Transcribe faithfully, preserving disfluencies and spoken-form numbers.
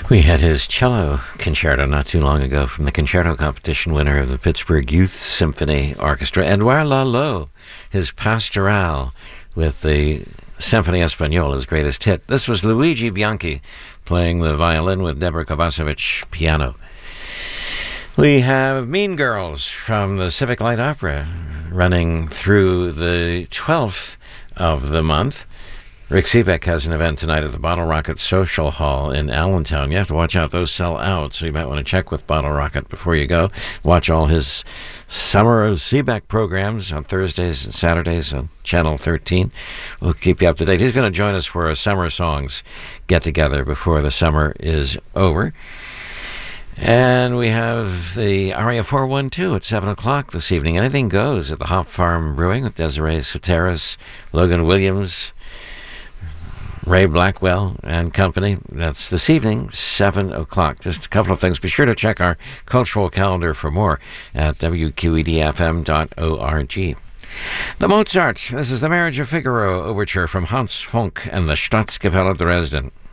We had his cello concerto not too long ago from the concerto competition winner of the Pittsburgh Youth Symphony Orchestra, Edouard Lalo, his Pastoral with the Symphony Espagnole, his greatest hit. This was Luigi Bianchi playing the violin with Deborah Kovacevic piano. We have Mean Girls from the Civic Light Opera running through the twelfth of the month. Rick Seebeck has an event tonight at the Bottle Rocket Social Hall in Allentown. You have to watch out, those sell out, so you might want to check with Bottle Rocket before you go. Watch all his Summer of Seebeck programs on Thursdays and Saturdays on Channel thirteen. We'll keep you up to date. He's going to join us for a Summer Songs get-together before the summer is over. And we have the Aria four one two at seven o'clock this evening. Anything goes at the Hop Farm Brewing with Desiree Soteris, Logan Williams, Ray Blackwell and company. That's this evening, seven o'clock. Just a couple of things. Be sure to check our cultural calendar for more at w q e d f m dot org. The Mozart. This is the Marriage of Figaro overture from Hans Funk and the Staatskapelle Dresden.